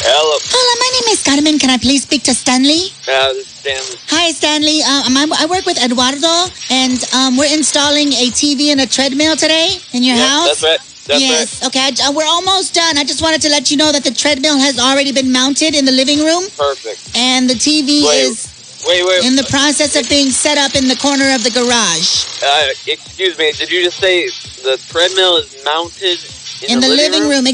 Hello. Hola, my name is Carmen. Can I please speak to Stanley? This is Stanley. Hi, Stanley. I work with Eduardo, and we're installing a TV and a treadmill today in your house. That's right. That's yes. right. Okay. We're almost done. I just wanted to let you know that the treadmill has already been mounted in the living room, Perfect. and the TV is Wait. in the process of being set up in the corner of the garage. Excuse me. Did you just say the treadmill is mounted In the living room?